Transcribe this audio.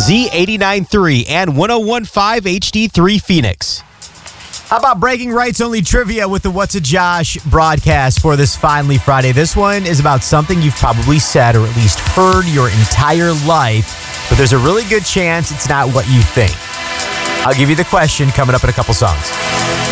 Z89.3 and 101.5 HD3 Phoenix. How about bragging rights only trivia with the What's a Josh broadcast for this Finally Friday? This one is about something you've probably said or at least heard your entire life, but there's a really good chance it's not what you think. I'll give you the question coming up in a couple songs.